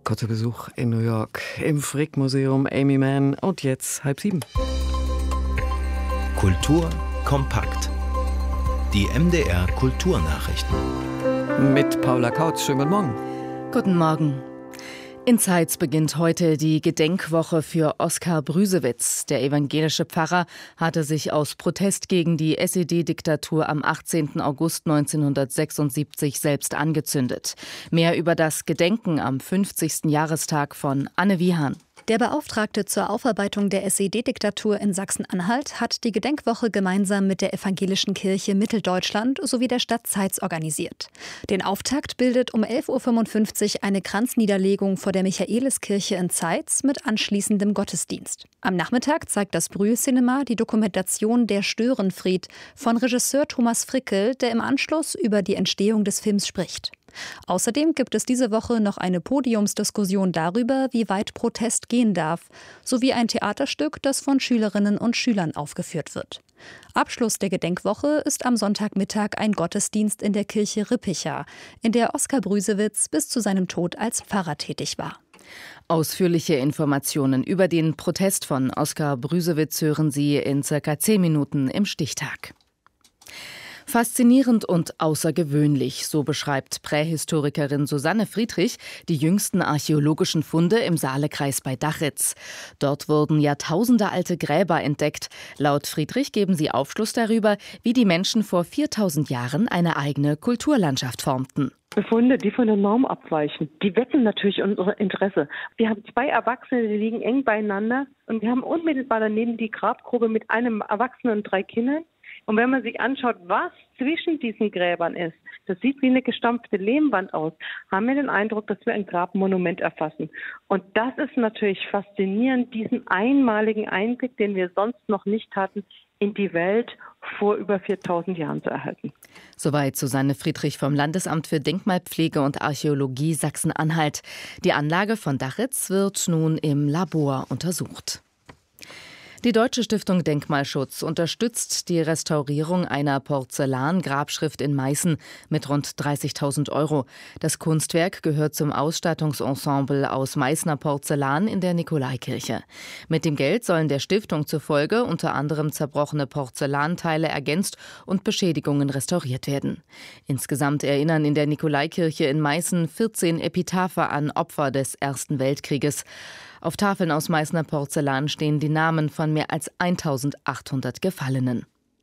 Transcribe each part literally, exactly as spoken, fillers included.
Kurzer Besuch in New York im Frick-Museum Amy Mann und jetzt halb sieben. Kultur kompakt. Die M D R Kulturnachrichten. Mit Paula Kautz. Schönen guten Morgen. Guten Morgen. In Zeitz beginnt heute die Gedenkwoche für Oskar Brüsewitz. Der evangelische Pfarrer hatte sich aus Protest gegen die S E D-Diktatur am achtzehnten August neunzehnhundertsechsundsiebzig selbst angezündet. Mehr über das Gedenken am fünfzigsten Jahrestag von Anne Wiehan. Der Beauftragte zur Aufarbeitung der S E D-Diktatur in Sachsen-Anhalt hat die Gedenkwoche gemeinsam mit der Evangelischen Kirche Mitteldeutschland sowie der Stadt Zeitz organisiert. Den Auftakt bildet um elf Uhr fünfundfünfzig eine Kranzniederlegung vor der Michaeliskirche in Zeitz mit anschließendem Gottesdienst. Am Nachmittag zeigt das Brühl-Cinema die Dokumentation Der Störenfried von Regisseur Thomas Frickel, der im Anschluss über die Entstehung des Films spricht. Außerdem gibt es diese Woche noch eine Podiumsdiskussion darüber, wie weit Protest gehen darf, sowie ein Theaterstück, das von Schülerinnen und Schülern aufgeführt wird. Abschluss der Gedenkwoche ist am Sonntagmittag ein Gottesdienst in der Kirche Rippicha, in der Oskar Brüsewitz bis zu seinem Tod als Pfarrer tätig war. Ausführliche Informationen über den Protest von Oskar Brüsewitz hören Sie in circa zehn Minuten im Stichtag. Faszinierend und außergewöhnlich, so beschreibt Prähistorikerin Susanne Friedrich die jüngsten archäologischen Funde im Saalekreis bei Dachritz. Dort wurden jahrtausendealte Gräber entdeckt. Laut Friedrich geben sie Aufschluss darüber, wie die Menschen vor viertausend Jahren eine eigene Kulturlandschaft formten. Befunde, die von der Norm abweichen, die wecken natürlich unser Interesse. Wir haben zwei Erwachsene, die liegen eng beieinander und wir haben unmittelbar daneben die Grabgrube mit einem Erwachsenen und drei Kindern. Und wenn man sich anschaut, was zwischen diesen Gräbern ist, das sieht wie eine gestampfte Lehmwand aus, haben wir den Eindruck, dass wir ein Grabmonument erfassen. Und das ist natürlich faszinierend, diesen einmaligen Einblick, den wir sonst noch nicht hatten, in die Welt vor über viertausend Jahren zu erhalten. Soweit Susanne Friedrich vom Landesamt für Denkmalpflege und Archäologie Sachsen-Anhalt. Die Anlage von Dachritz wird nun im Labor untersucht. Die Deutsche Stiftung Denkmalschutz unterstützt die Restaurierung einer Porzellan-Grabschrift in Meißen mit rund dreißigtausend Euro. Das Kunstwerk gehört zum Ausstattungsensemble aus Meißner Porzellan in der Nikolaikirche. Mit dem Geld sollen der Stiftung zufolge unter anderem zerbrochene Porzellanteile ergänzt und Beschädigungen restauriert werden. Insgesamt erinnern in der Nikolaikirche in Meißen vierzehn Epitaphe an Opfer des Ersten Weltkrieges. Auf Tafeln aus Meißner Porzellan stehen die Namen von mehr als eintausendachthundert Gefallenen.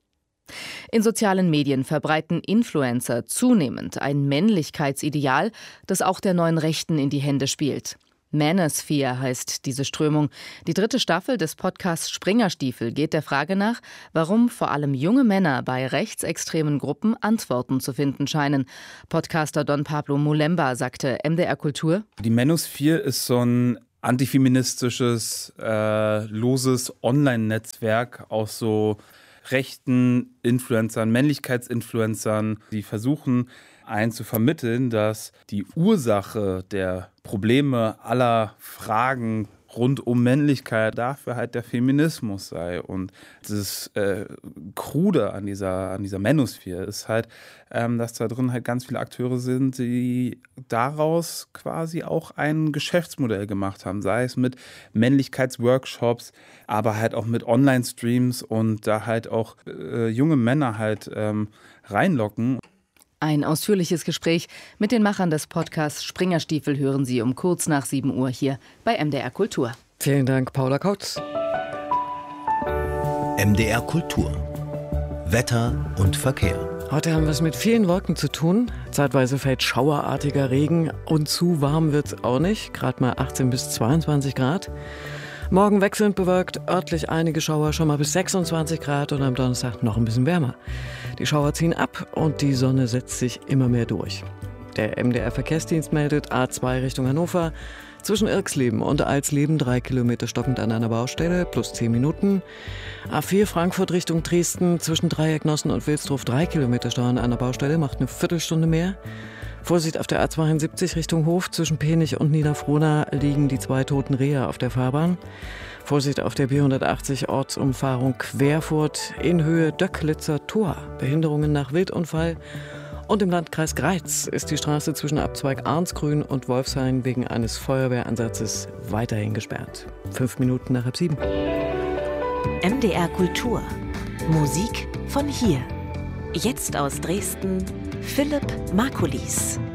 In sozialen Medien verbreiten Influencer zunehmend ein Männlichkeitsideal, das auch der neuen Rechten in die Hände spielt. Manosphere heißt diese Strömung. Die dritte Staffel des Podcasts Springerstiefel geht der Frage nach, warum vor allem junge Männer bei rechtsextremen Gruppen Antworten zu finden scheinen. Podcaster Don Pablo Mulemba sagte M D R Kultur: Die Manosphere ist so ein antifeministisches, äh, loses Online-Netzwerk aus so rechten Influencern, Männlichkeitsinfluencern, die versuchen, einen zu vermitteln, dass die Ursache der Probleme aller Fragen rund um Männlichkeit dafür halt der Feminismus sei. Und das äh, Krude an dieser, an dieser Manosphere ist halt, ähm, dass da drin halt ganz viele Akteure sind, die daraus quasi auch ein Geschäftsmodell gemacht haben. Sei es mit Männlichkeitsworkshops, aber halt auch mit Online-Streams und da halt auch äh, junge Männer halt ähm, reinlocken. Ein ausführliches Gespräch mit den Machern des Podcasts Springerstiefel hören Sie um kurz nach sieben Uhr hier bei M D R Kultur. Vielen Dank, Paula Kautz. M D R Kultur. Wetter und Verkehr. Heute haben wir es mit vielen Wolken zu tun. Zeitweise fällt schauerartiger Regen und zu warm wird es auch nicht. Gerade mal achtzehn bis zweiundzwanzig Grad. Morgen wechselnd bewölkt, örtlich einige Schauer, schon mal bis sechsundzwanzig Grad und am Donnerstag noch ein bisschen wärmer. Die Schauer ziehen ab und die Sonne setzt sich immer mehr durch. Der M D R-Verkehrsdienst meldet A zwei Richtung Hannover. Zwischen Irxleben und Alsleben drei Kilometer stockend an einer Baustelle, plus zehn Minuten. A vier Frankfurt Richtung Dresden, zwischen Dreiecknossen und Wilsdruf drei Kilometer Stau an einer Baustelle, macht eine Viertelstunde mehr. Vorsicht auf der A zweiundsiebzig Richtung Hof, zwischen Penich und Niederfrohna liegen die zwei toten Rehe auf der Fahrbahn. Vorsicht auf der B hundertachtzig Ortsumfahrung Querfurt in Höhe Döcklitzer Tor. Behinderungen nach Wildunfall. Und im Landkreis Greiz ist die Straße zwischen Abzweig Arnsgrün und Wolfshain wegen eines Feuerwehransatzes weiterhin gesperrt. Fünf Minuten nach halb sieben. M D R Kultur. Musik von hier. Jetzt aus Dresden, Philipp Markulis.